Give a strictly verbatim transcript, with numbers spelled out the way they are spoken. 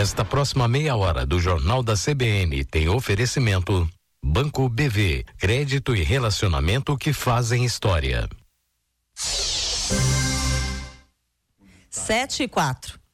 Esta próxima meia hora do Jornal da C B N tem oferecimento Banco B V, crédito e relacionamento que fazem história. Sete e quatro.